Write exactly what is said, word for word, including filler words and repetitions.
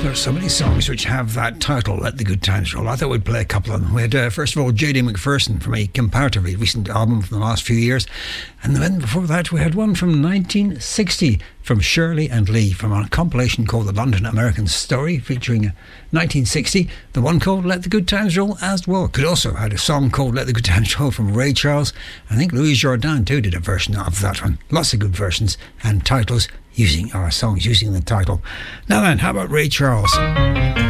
There are so many songs which have that title, Let the Good Times Roll. I thought we'd play a couple of them. We had, uh, first of all, J D McPherson from a comparatively recent album from the last few years. And then before that, we had one from nineteen sixty from Shirley and Lee from a compilation called The London American Story, featuring nineteen sixty. The one called Let the Good Times Roll as well. Could also have had a song called Let the Good Times Roll from Ray Charles. I think Louis Jordan too did a version of that one. Lots of good versions and titles using our songs, using the title. Now then, how about Ray Charles?